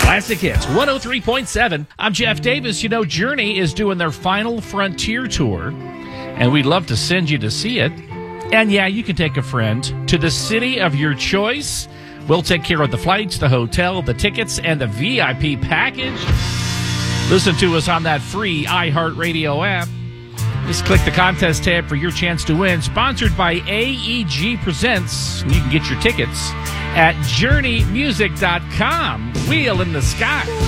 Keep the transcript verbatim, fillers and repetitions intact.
Classic Hits, one oh three point seven. I'm Jeff Davis. You know, Journey is doing their Final Frontier tour, and we'd love to send you to see it. And yeah, you can take a friend to the city of your choice. We'll take care of the flights, the hotel, the tickets, and the V I P package. Listen to us on that free iHeartRadio app. Just click the contest tab for your chance to win. Sponsored by A E G Presents. You can get your tickets at journey music dot com. Wheel in the Sky.